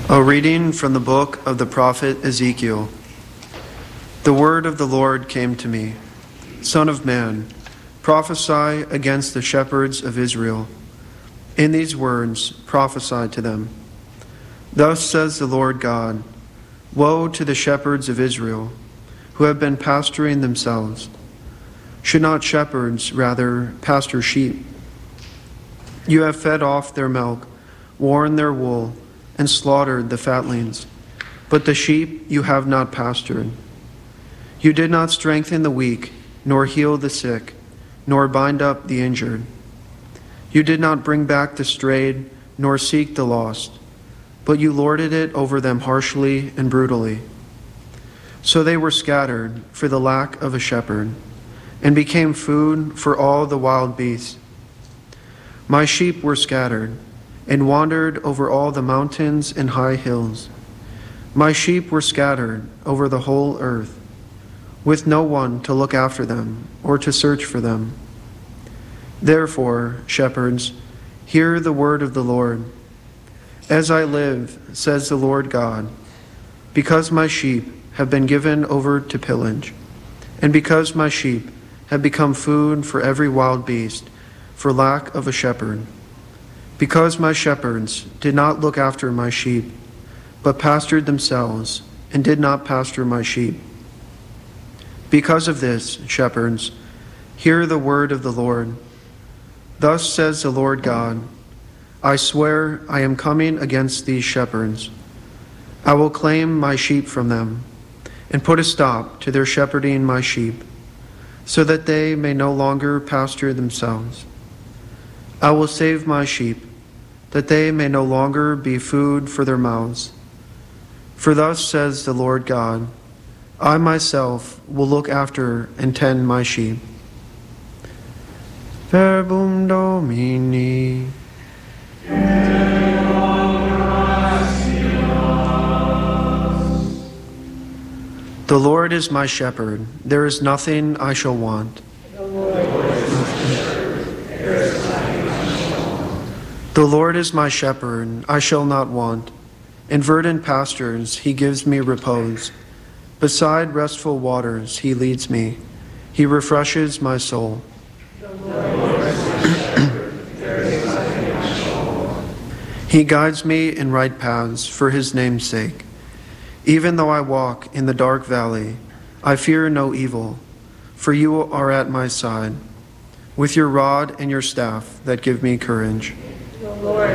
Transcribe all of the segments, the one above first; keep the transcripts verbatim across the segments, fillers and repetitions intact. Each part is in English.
A reading from the book of the prophet Ezekiel. The word of the Lord came to me. Son of man, prophesy against the shepherds of Israel. In these words prophesy to them. Thus says the Lord God, Woe to the shepherds of Israel, who have been pasturing themselves. Should not shepherds rather pasture sheep? You have fed off their milk, worn their wool, and slaughtered the fatlings, but the sheep you have not pastured. You did not strengthen the weak, nor heal the sick, nor bind up the injured. You did not bring back the strayed, nor seek the lost, but you lorded it over them harshly and brutally. So they were scattered for the lack of a shepherd, and became food for all the wild beasts. My sheep were scattered, and wandered over all the mountains and high hills. My sheep were scattered over the whole earth, with no one to look after them or to search for them. Therefore, shepherds, hear the word of the Lord. As I live, says the Lord God, because my sheep have been given over to pillage, and because my sheep have become food for every wild beast, for lack of a shepherd, because my shepherds did not look after my sheep, but pastured themselves, and did not pasture my sheep. Because of this, shepherds, hear the word of the Lord. Thus says the Lord God, I swear I am coming against these shepherds. I will claim my sheep from them, and put a stop to their shepherding my sheep, so that they may no longer pasture themselves. I will save my sheep, that they may no longer be food for their mouths. For thus says the Lord God, I myself will look after and tend my sheep. Verbum Domini. The Lord is my shepherd, there is nothing I shall want. The Lord is my shepherd, I shall not want. In verdant pastures he gives me repose. Beside restful waters he leads me. He refreshes my soul. He guides me in right paths for his name's sake. Even though I walk in the dark valley, I fear no evil, for you are at my side, with your rod and your staff that give me courage. Lord,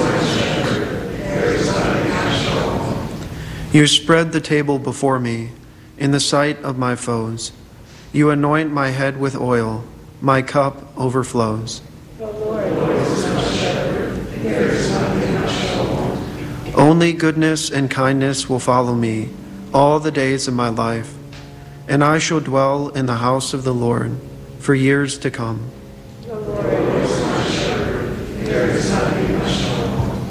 you spread the table before me in the sight of my foes. You anoint my head with oil. My cup overflows. Only goodness and kindness will follow me all the days of my life, and I shall dwell in the house of the Lord for years to come.